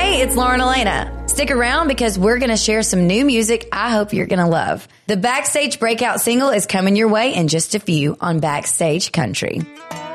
Hey, it's Lauren Elena. Stick around because we're going to share some new music I hope you're going to love. The Backstage Breakout single is coming your way in just a few on Backstage Country.